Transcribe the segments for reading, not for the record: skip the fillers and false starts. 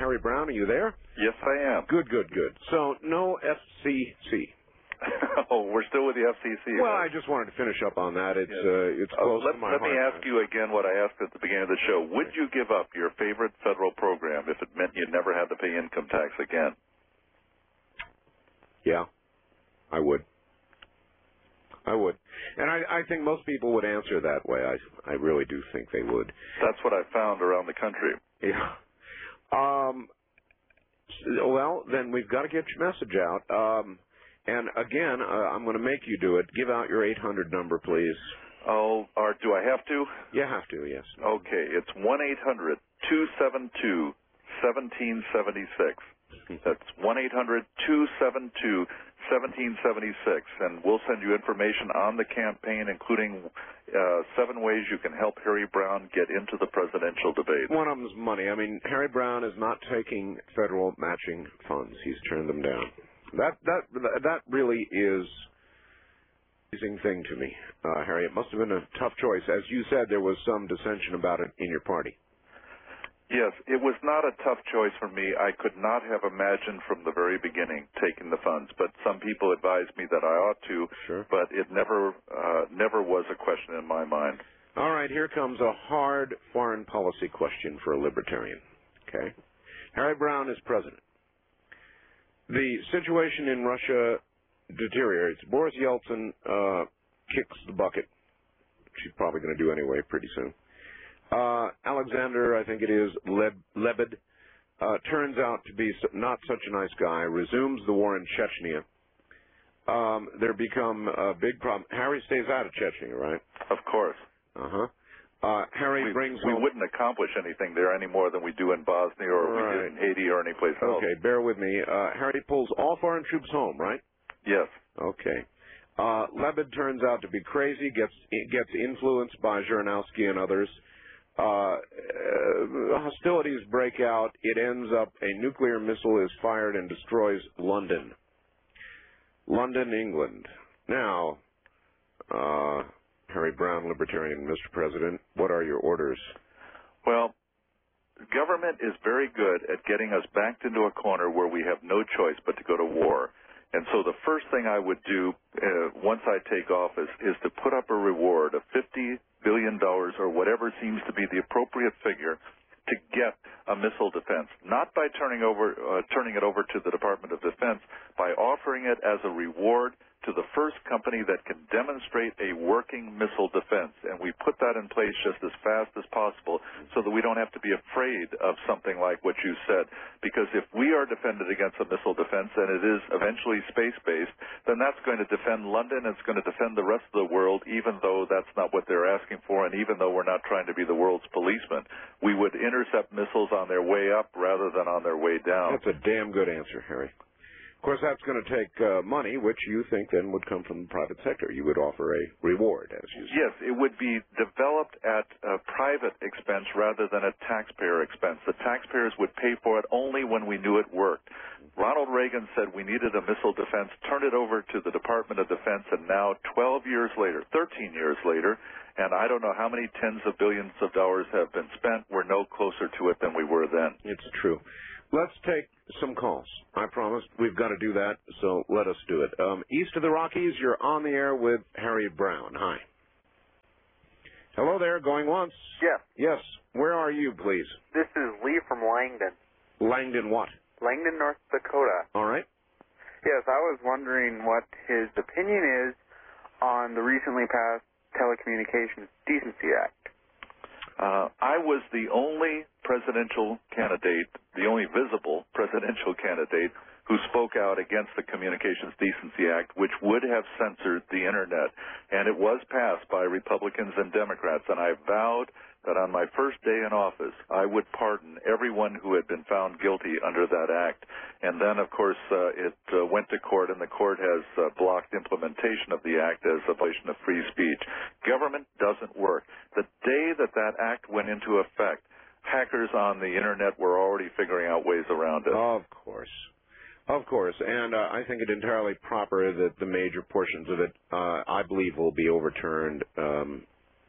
Harry Browne, are you there? Yes, I am. Good. So, no FCC. Oh, we're still with the FCC. Well, right? I just wanted to finish up on that. It's close to my heart. Let me ask you again what I asked at the beginning of the show. Would you give up your favorite federal program if it meant you never had to pay income tax again? Yeah, I would. And I think most people would answer that way. I really do think they would. That's what I found around the country. Yeah. Well, then we've got to get your message out. And again, I'm going to make you do it. Give out your 800 number, please. Oh, or do I have to? You have to, yes. Okay, it's 1-800-272-1776. That's 1-800-272-1776, and we'll send you information on the campaign, including 7 ways you can help Harry Browne get into the presidential debate. One of them is money. I mean, Harry Browne is not taking federal matching funds. He's turned them down. That really is an amazing thing to me, Harry. It must have been a tough choice. As you said, there was some dissension about it in your party. Yes, it was not a tough choice for me. I could not have imagined from the very beginning taking the funds, but some people advised me that I ought to. Sure. But it never was a question in my mind. All right, here comes a hard foreign policy question for a libertarian. Okay, Harry Browne is president. The situation in Russia deteriorates. Boris Yeltsin kicks the bucket. She's probably going to do anyway pretty soon. Alexander, I think it is, Lebed, turns out to be not such a nice guy, resumes the war in Chechnya. There become a big problem. Harry stays out of Chechnya, right? Of course. Harry brings home... We wouldn't accomplish anything there any more than we do in Bosnia or we did in Haiti or any place else. Okay, bear with me. Harry pulls all foreign troops home, right? Yes. Okay. Lebed turns out to be crazy, gets influenced by Zhirinovsky and others. Hostilities break out. It ends up a nuclear missile is fired and destroys London. London, England. Now, Harry Browne, Libertarian, Mr. President, what are your orders? Well, government is very good at getting us backed into a corner where we have no choice but to go to war. And so the first thing I would do once I take office is to put up a reward of $50 billion or whatever seems to be the appropriate figure to get a missile defense, not by turning it over to the Department of Defense, by offering it as a reward to the first company that can demonstrate a working missile defense. And we put that in place just as fast as possible so that we don't have to be afraid of something like what you said. Because if we are defended against a missile defense and it is eventually space-based, then that's going to defend London, it's going to defend the rest of the world, even though that's not what they're asking for, and even though we're not trying to be the world's policeman. We would intercept missiles on their way up rather than on their way down. That's a damn good answer, Harry. Of course, that's going to take money, which you think then would come from the private sector. You would offer a reward, as you said. Yes, it would be developed at a private expense rather than a taxpayer expense. The taxpayers would pay for it only when we knew it worked. Ronald Reagan said we needed a missile defense, turned it over to the Department of Defense, and now 13 years later, and I don't know how many tens of billions of dollars have been spent, we're no closer to it than we were then. It's true. Let's take some calls. I promised we've got to do that, so let us do it. East of the Rockies, you're on the air with Harry Browne. Hi. Hello there, going once? Yes. Yes. Where are you, please? This is Lee from Langdon. Langdon what? Langdon, North Dakota. All right. Yes, I was wondering what his opinion is on the recently passed Telecommunications Decency Act. I was the only presidential candidate, the only visible presidential candidate who spoke out against the Communications Decency Act, which would have censored the Internet. And it was passed by Republicans and Democrats, and I vowed that on my first day in office, I would pardon everyone who had been found guilty under that act. And then, of course, it went to court, and the court has blocked implementation of the act as a violation of free speech. Government doesn't work. The day that that act went into effect, hackers on the Internet were already figuring out ways around it. Of course. Of course, and I think it entirely proper that the major portions of it, I believe, will be overturned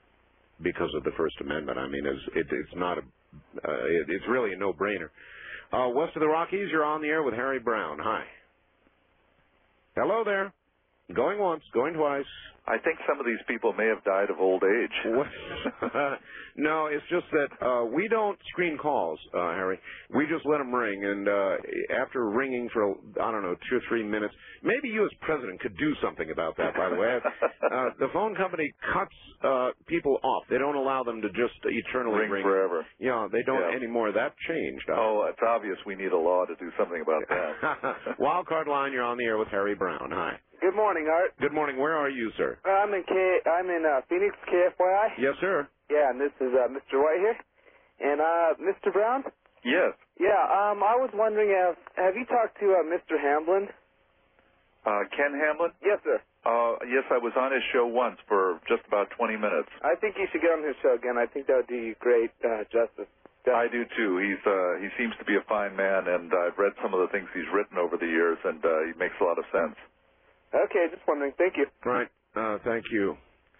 because of the First Amendment. I mean, it's not it's really a no-brainer. West of the Rockies, you're on the air with Harry Brown. Hi. Hello there. Going once, going twice. I think some of these people may have died of old age. No, it's just that we don't screen calls, Harry. We just let them ring, and after ringing for, 2 or 3 minutes, maybe you as president could do something about that, by the way. The phone company cuts people off. They don't allow them to just eternally ring forever. Yeah, they don't anymore. That changed. Oh, it's obvious we need a law to do something about that. Wildcard line, you're on the air with Harry Brown. Hi. Good morning, Art. Good morning. Where are you, sir? I'm in Phoenix, KFYI. Yes, sir. Yeah, and this is Mr. White here. And Mr. Brown? Yes. Yeah, I was wondering, have you talked to Mr. Hamblin? Ken Hamlin? Yes, sir. Yes, I was on his show once for just about 20 minutes. I think you should get on his show again. I think that would do you great justice. I do too. He seems to be a fine man, and I've read some of the things he's written over the years, and he makes a lot of sense. Okay, just wondering. Thank you. Right. Thank you.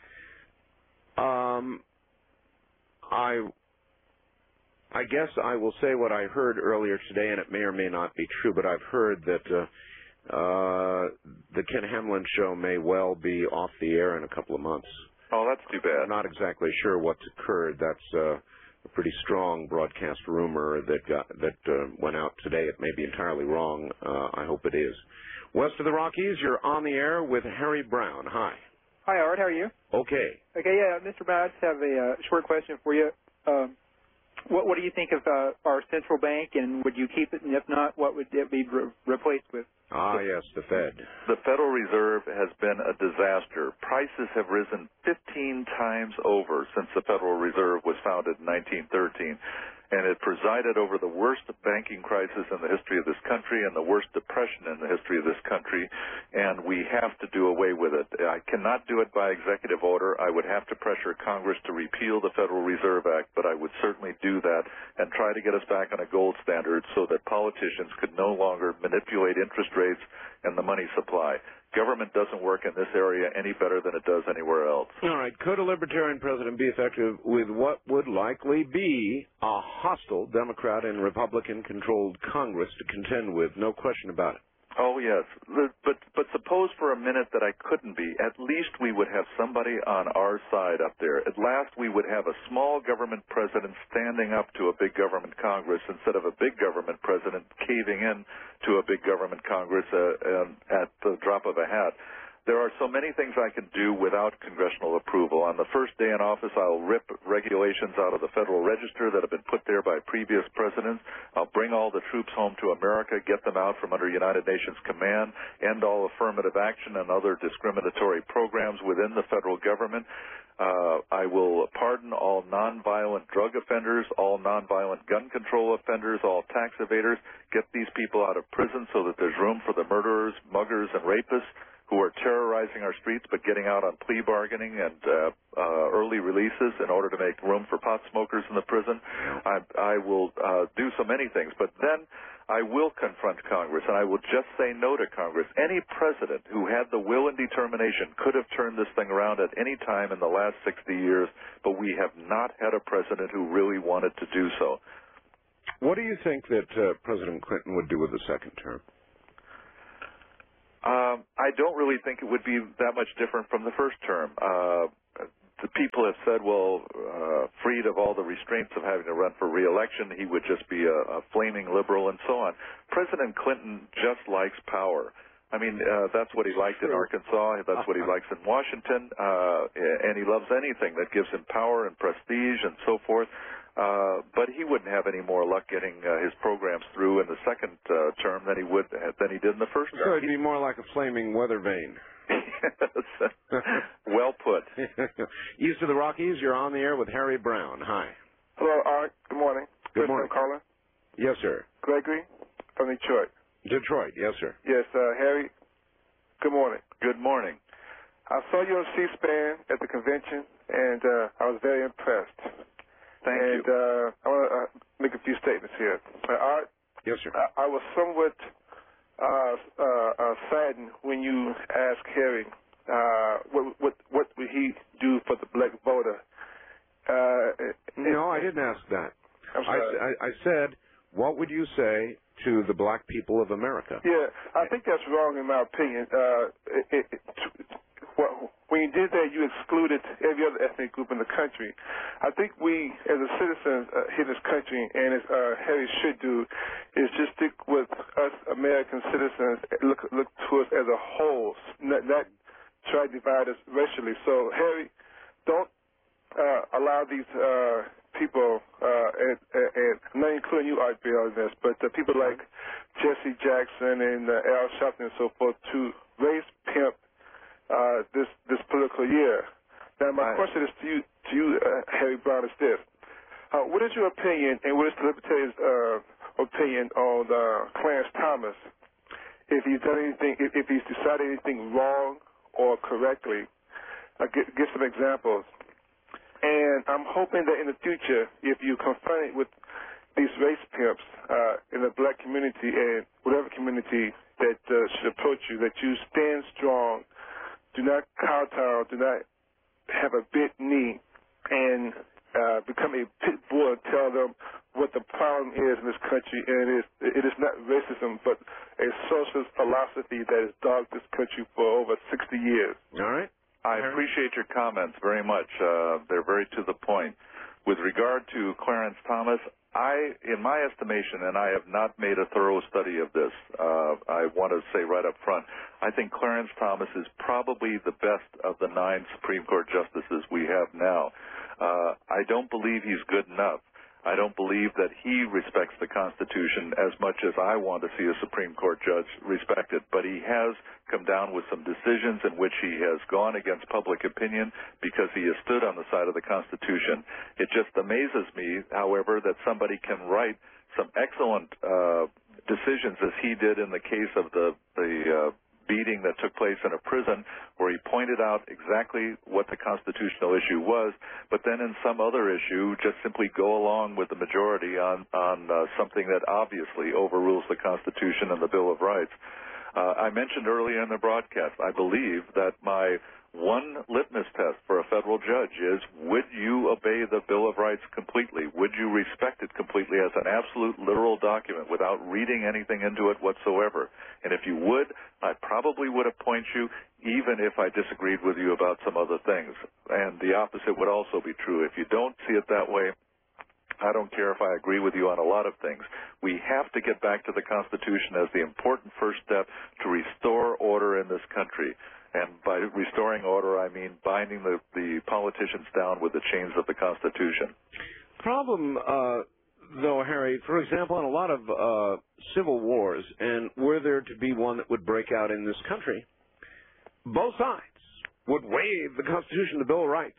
I guess I will say what I heard earlier today, and it may or may not be true, but I've heard that the Ken Hamlin show may well be off the air in a couple of months. Oh, that's too bad. I'm not exactly sure what's occurred. That's a pretty strong broadcast rumor that went out today. It may be entirely wrong. I hope it is. West of the Rockies, you're on the air with Harry Brown. Hi. Hi, Art. How are you? Okay. Okay, yeah, Mr. Brown, I just have a short question for you. What do you think of our central bank, and would you keep it? And if not, what would it be replaced with? Ah, yes, the Fed. The Federal Reserve has been a disaster. Prices have risen 15 times over since the Federal Reserve was founded in 1913. And it presided over the worst banking crisis in the history of this country and the worst depression in the history of this country, and we have to do away with it. I cannot do it by executive order. I would have to pressure Congress to repeal the Federal Reserve Act, but I would certainly do that and try to get us back on a gold standard so that politicians could no longer manipulate interest rates and the money supply. Government doesn't work in this area any better than it does anywhere else. All right. Could a Libertarian president be effective with what would likely be a hostile Democrat and Republican-controlled Congress to contend with? No question about it. Oh, yes. But suppose for a minute that I couldn't be. At least we would have somebody on our side up there. At last we would have a small government president standing up to a big government Congress instead of a big government president caving in to a big government Congress at the drop of a hat. There are so many things I can do without congressional approval. On the first day in office, I'll rip regulations out of the Federal Register that have been put there by previous presidents. I'll bring all the troops home to America, get them out from under United Nations command, end all affirmative action and other discriminatory programs within the federal government. I will pardon all nonviolent drug offenders, all nonviolent gun control offenders, all tax evaders, get these people out of prison so that there's room for the murderers, muggers, and rapists who are terrorizing our streets but getting out on plea bargaining and early releases in order to make room for pot smokers in the prison. I will do so many things, but then I will confront Congress, and I will just say no to Congress. Any president who had the will and determination could have turned this thing around at any time in the last 60 years, but we have not had a president who really wanted to do so. What do you think that President Clinton would do with the second term? I don't really think it would be that much different from the first term. The people have said, well, freed of all the restraints of having to run for re-election, he would just be a flaming liberal and so on. President Clinton just likes power. I mean, that's what he liked in Arkansas. That's what he likes in Washington. And he loves anything that gives him power and prestige and so forth. But he wouldn't have any more luck getting his programs through in the second term than he did in the first term. So it'd be more like a flaming weather vane. Well put. East of the Rockies, you're on the air with Harry Brown. Hi. Hello, Art. Good morning. Good morning. Caller. Yes, sir. Gregory from Detroit. Detroit, yes, sir. Yes, Harry. Good morning. Good morning. I saw you on C-SPAN at the convention, and I was very impressed. Thank you. And I want to make a few statements here. Art, yes, sir. I was somewhat saddened when you asked Harry what would he do for the black voter. No, I didn't ask that. I'm sorry. I said, what would you say to the black people of America? Yeah, I think that's wrong in my opinion. When you did that, you excluded every other ethnic group in the country. I think we, as a citizens here in this country, and as Harry should do, is just stick with us American citizens, look to us as a whole, not try to divide us racially. So, Harry, don't allow these people, and I'm not including you, Art Bell, in this, but people like Jesse Jackson and Al Sharpton and so forth to race pimp this political year. Now, my question is to you, Harry Browne, is this: what is your opinion, and what is the Libertarian's opinion on Clarence Thomas? If he's done anything, if he's decided anything wrong or correctly, give some examples. And I'm hoping that in the future, if you confront it with these race pimps in the black community and whatever community that should approach you, that you stand strong. Do not kowtow, do not have a big knee, and become a pit bull and tell them what the problem is in this country. And it is not racism, but a socialist philosophy that has dogged this country for over 60 years. All right. I appreciate your comments very much. They're very to the point. With regard to Clarence Thomas, in my estimation, and I have not made a thorough study of this, I want to say right up front, I think Clarence Thomas is probably the best of the 9 Supreme Court justices we have now. I don't believe he's good enough. I don't believe that he respects the Constitution as much as I want to see a Supreme Court judge respected, but he has come down with some decisions in which he has gone against public opinion because he has stood on the side of the Constitution. It just amazes me, however, that somebody can write some excellent decisions as he did in the case of the beating that took place in a prison, where he pointed out exactly what the constitutional issue was, but then in some other issue just simply go along with the majority on something that obviously overrules the Constitution and the Bill of Rights. I mentioned earlier in the broadcast, I believe that my one litmus test for a federal judge is, would you obey the Bill of Rights completely? Would you respect it completely as an absolute literal document without reading anything into it whatsoever? And if you would, I probably would appoint you even if I disagreed with you about some other things. And the opposite would also be true. If you don't see it that way, I don't care if I agree with you on a lot of things. We have to get back to the Constitution as the important first step to restore order in this country. And by restoring order, I mean binding the politicians down with the chains of the Constitution. Problem, though, Harry, for example, in a lot of civil wars, and were there to be one that would break out in this country, both sides would waive the Constitution, the Bill of Rights,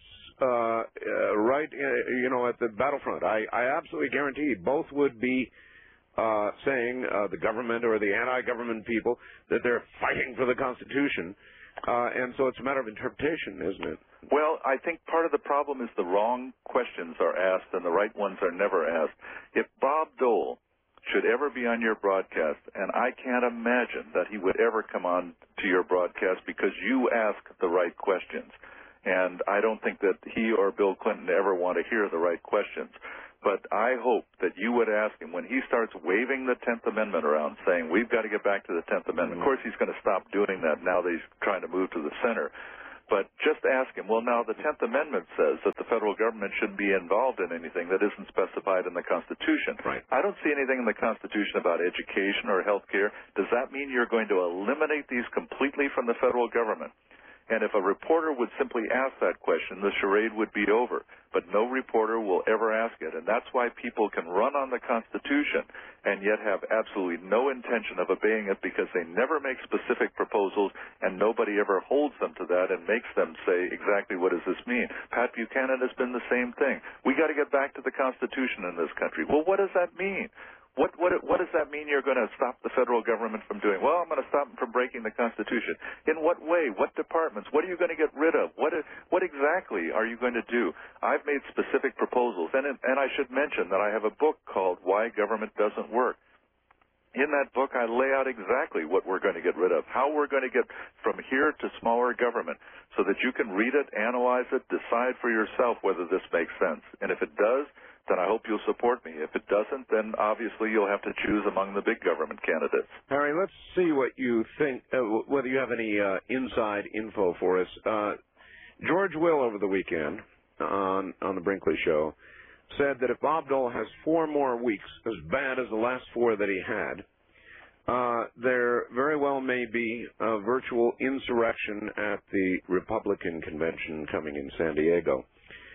at the battlefront. I absolutely guarantee both would be saying, the government or the anti-government people, that they're fighting for the Constitution. And so it's a matter of interpretation, isn't it? Well, I think part of the problem is the wrong questions are asked and the right ones are never asked. If Bob Dole should ever be on your broadcast, and I can't imagine that he would ever come on to your broadcast because you ask the right questions. And I don't think that he or Bill Clinton ever want to hear the right questions. But I hope that you would ask him, when he starts waving the 10th Amendment around, saying, we've got to get back to the 10th Amendment. Of course, he's going to stop doing that now that he's trying to move to the center. But just ask him, well, now the 10th Amendment says that the federal government shouldn't be involved in anything that isn't specified in the Constitution. Right. I don't see anything in the Constitution about education or health care. Does that mean you're going to eliminate these completely from the federal government? And if a reporter would simply ask that question, the charade would be over. But no reporter will ever ask it. And that's why people can run on the Constitution and yet have absolutely no intention of obeying it, because they never make specific proposals and nobody ever holds them to that and makes them say exactly what does this mean. Pat Buchanan has been the same thing. We got to get back to the Constitution in this country. Well, what does that mean? What does that mean you're going to stop the federal government from doing? Well, I'm going to stop them from breaking the Constitution. In what way? What departments? What are you going to get rid of? What exactly are you going to do? I've made specific proposals. And I should mention that I have a book called Why Government Doesn't Work. In that book, I lay out exactly what we're going to get rid of, how we're going to get from here to smaller government, so that you can read it, analyze it, decide for yourself whether this makes sense. And if it does, then I hope you'll support me. If it doesn't, then obviously you'll have to choose among the big government candidates. Harry, let's see what you think, whether you have any inside info for us. George Will, over the weekend on the Brinkley Show, said that if Bob Dole has 4 more weeks as bad as the last 4 that he had, there very well may be a virtual insurrection at the Republican convention coming in San Diego.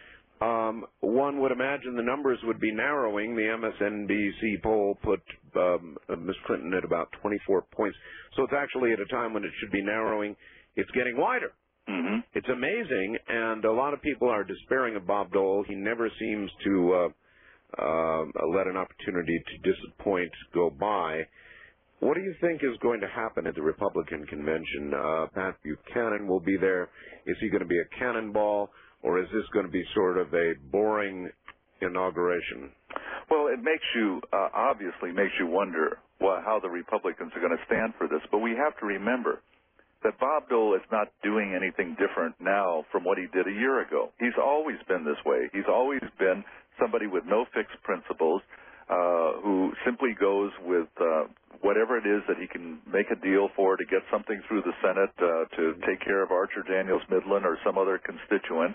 One would imagine the numbers would be narrowing. The MSNBC poll put Ms. Clinton at about 24 points. So it's actually at a time when it should be narrowing. It's getting wider. Mm-hmm. It's amazing, and a lot of people are despairing of Bob Dole. He never seems to let an opportunity to disappoint go by. What do you think is going to happen at the Republican convention? Pat Buchanan will be there. Is he going to be a cannonball, or is this going to be sort of a boring inauguration? Well, it makes you, obviously makes you wonder how the Republicans are going to stand for this. But we have to remember that Bob Dole is not doing anything different now from what he did a year ago. He's always been this way. He's always been somebody with no fixed principles, who simply goes with whatever it is that he can make a deal for to get something through the Senate to take care of Archer Daniels Midland or some other constituent.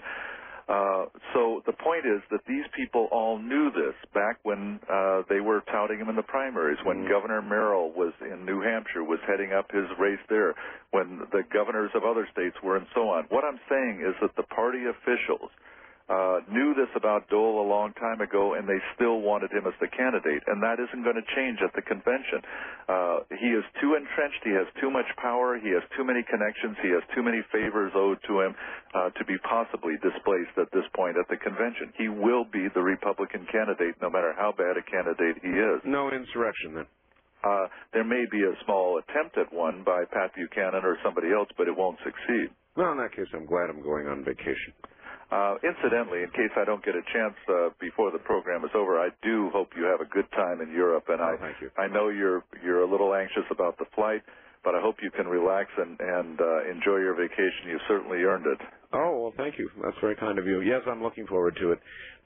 So the point is that these people all knew this back when they were touting him in the primaries, when Governor Merrill was in New Hampshire, was heading up his race there, when the governors of other states were, and so on. What I'm saying is that the party officials knew this about Dole a long time ago, and they still wanted him as the candidate, and that isn't going to change at the convention. He is too entrenched. He has too much power. He has too many connections. He has too many favors owed to him to be possibly displaced at this point at the convention. He will be the Republican candidate no matter how bad a candidate he is. No insurrection, then? There may be a small attempt at one by Pat Buchanan or somebody else, but it won't succeed. Well, in that case, I'm glad I'm going on vacation. Incidentally, in case I don't get a chance before the program is over, I do hope you have a good time in Europe. And thank you. I know you're a little anxious about the flight, but I hope you can relax and enjoy your vacation. You've certainly earned it. Oh, well, thank you. That's very kind of you. Yes, I'm looking forward to it.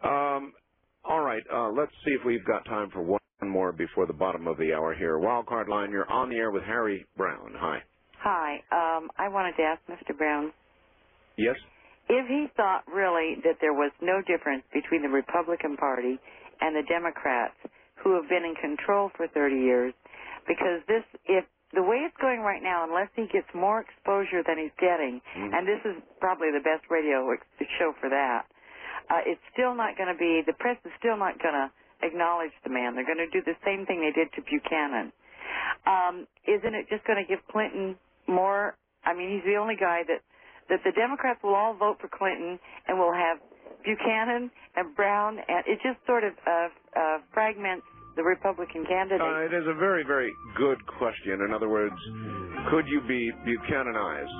All right, let's see if we've got time for one more before the bottom of the hour here. Wildcard line, you're on the air with Harry Brown. Hi. Hi. I wanted to ask Mr. Brown. Yes? If he thought really that there was no difference between the Republican Party and the Democrats who have been in control for 30 years, because if the way it's going right now, unless he gets more exposure than he's getting, and this is probably the best radio show for that, it's still not going to be, the press is still not going to acknowledge the man. They're going to do the same thing they did to Buchanan. Isn't it just going to give Clinton more? I mean, he's the only guy that the Democrats will all vote for Clinton, and we'll have Buchanan and Brown, and it just sort of fragments the Republican candidate. It is a very, very good question. In other words, could you be Buchananized?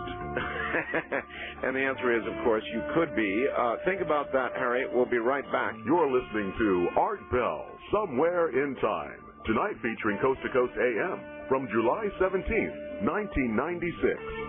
And the answer is, of course, you could be. Think about that, Harry. We'll be right back. You're listening to Art Bell, Somewhere in Time, tonight featuring Coast to Coast AM from July 17th, 1996.